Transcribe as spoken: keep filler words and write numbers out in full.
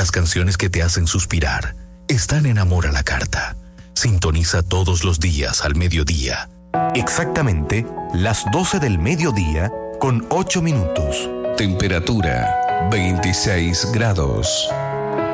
Las canciones que te hacen suspirar están en Amor a la Carta. Sintoniza todos los días al mediodía. Exactamente las doce del mediodía con ocho minutos. Temperatura veintiséis grados.